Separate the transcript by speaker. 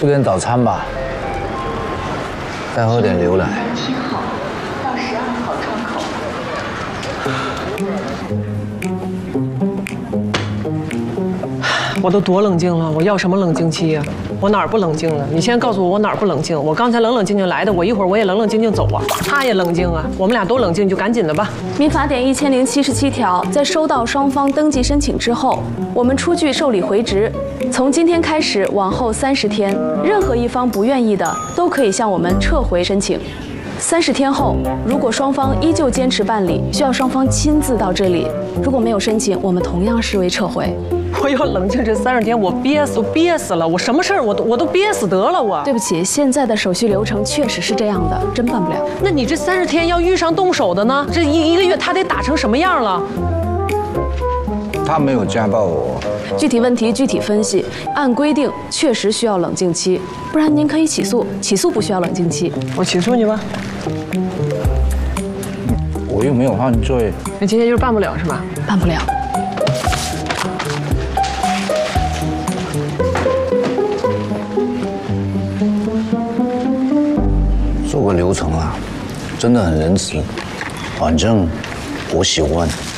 Speaker 1: 吃点早餐吧，再喝点牛奶。
Speaker 2: 7号到12号窗口。
Speaker 3: 我都多冷静了，我要什么冷静期呀？我哪儿不冷静了？你现在告诉我哪儿不冷静？我刚才冷冷静静来的，我一会儿我也冷冷静静走啊。他也冷静啊，我们俩都冷静，你就赶紧的吧。
Speaker 4: 民法典1077条，在收到双方登记申请之后，我们出具受理回执。从今天开始往后30天，任何一方不愿意的，都可以向我们撤回申请。30天后，如果双方依旧坚持办理，需要双方亲自到这里。如果没有申请，我们同样视为撤回。
Speaker 3: 我要冷静这30天，我憋死了，我什么事儿我都憋死得了我。
Speaker 4: 对不起，现在的手续流程确实是这样的，真办不了。
Speaker 3: 那你这30天要遇上动手的呢？这一个月他得打成什么样了？
Speaker 1: 他没有家暴我。
Speaker 4: 具体问题具体分析，按规定确实需要冷静期，不然您可以起诉，起诉不需要冷静期。
Speaker 3: 我起诉你吧。
Speaker 1: 我又没有犯罪。
Speaker 3: 那今天就是办不了是吧？
Speaker 4: 办不了。
Speaker 1: 做个流程啊，真的很仁慈，反正我喜欢。